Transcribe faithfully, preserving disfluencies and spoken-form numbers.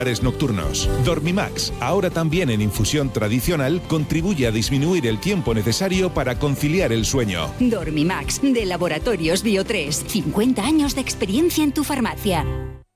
nocturnos. Dormimax, ahora también en infusión tradicional, contribuye a disminuir el tiempo necesario para conciliar el sueño. Dormimax, de Laboratorios Bio tres. cincuenta años de experiencia en tu farmacia.